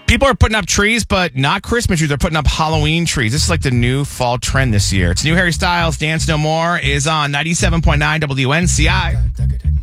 People are putting up trees, but not Christmas trees. They're putting up Halloween trees. This is like the new fall trend this year. It's new Harry Styles. Dance No More is on 97.9 WNCI.